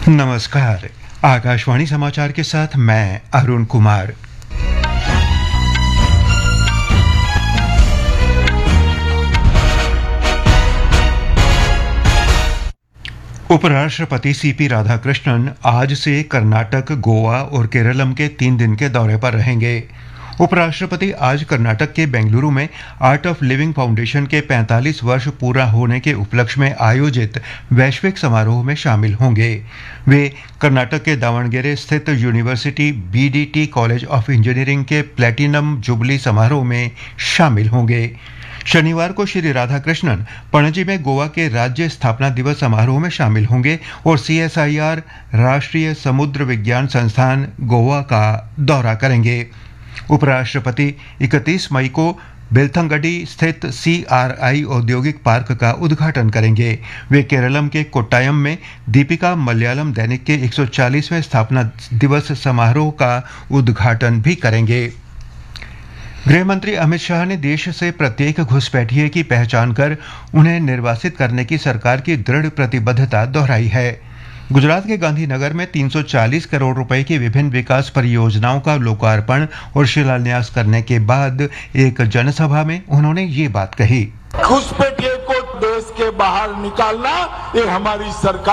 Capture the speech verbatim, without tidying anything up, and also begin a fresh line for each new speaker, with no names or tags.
नमस्कार। आकाशवाणी समाचार के साथ मैं अरुण कुमार। उपराष्ट्रपति सीपी राधाकृष्णन आज से कर्नाटक, गोवा और केरलम के तीन दिन के दौरे पर रहेंगे। उपराष्ट्रपति आज कर्नाटक के बेंगलुरु में आर्ट ऑफ लिविंग फाउंडेशन के पैंतालीस वर्ष पूरा होने के उपलक्ष्य में आयोजित वैश्विक समारोह में शामिल होंगे। वे कर्नाटक के दावणगेरे स्थित यूनिवर्सिटी बीडीटी कॉलेज ऑफ इंजीनियरिंग के प्लैटिनम जुबली समारोह में शामिल होंगे। शनिवार को श्री राधाकृष्णन पणजी में गोवा के राज्य स्थापना दिवस समारोह में शामिल होंगे और सीएसआईआर राष्ट्रीय समुद्र विज्ञान संस्थान गोवा का दौरा करेंगे। उपराष्ट्रपति इकतीस मई को बेलथंगडी स्थित सीआरआई औद्योगिक पार्क का उद्घाटन करेंगे। वे केरलम के कोट्टायम में दीपिका मलयालम दैनिक के एक सौ चालीसवें स्थापना दिवस समारोह का उद्घाटन भी करेंगे। गृह मंत्री अमित शाह ने देश से प्रत्येक घुसपैठिए की पहचान कर उन्हें निर्वासित करने की सरकार की दृढ़ प्रतिबद्धता दोहराई है। गुजरात के गांधीनगर में तीन सौ चालीस करोड़ रुपए की विभिन्न विकास परियोजनाओं का लोकार्पण और शिलान्यास करने के बाद एक जनसभा में उन्होंने ये बात कही।
घुसपैठिए को देश के बाहर निकालना ये हमारी सरकार